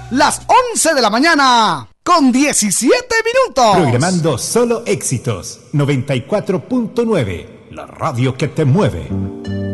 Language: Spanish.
las 11 de la mañana, con 17 minutos. Programando solo éxitos. 94.9, la radio que te mueve.